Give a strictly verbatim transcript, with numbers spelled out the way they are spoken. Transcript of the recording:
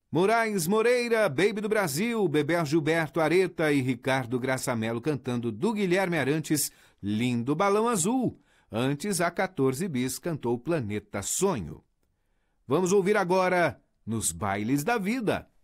Moraes Moreira, Baby do Brasil, Bebel Gilberto Areta e Ricardo Graçamelo cantando do Guilherme Arantes, Lindo Balão Azul. Antes, a quatorze bis cantou Planeta Sonho. Vamos ouvir agora Nos Bailes da Vida.